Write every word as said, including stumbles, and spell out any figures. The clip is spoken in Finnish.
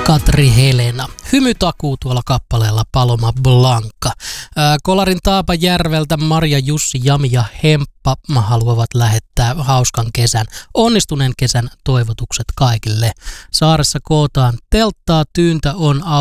Katri Helena. Hymytakuu tuolla kappaleella Paloma Blanca. Ää, Kolarin Taapajärveltä Marja, Jussi, Jami ja Hemppa haluavat lähettää hauskan kesän, onnistuneen kesän toivotukset kaikille. Saaressa kootaan telttaa, tyyntä on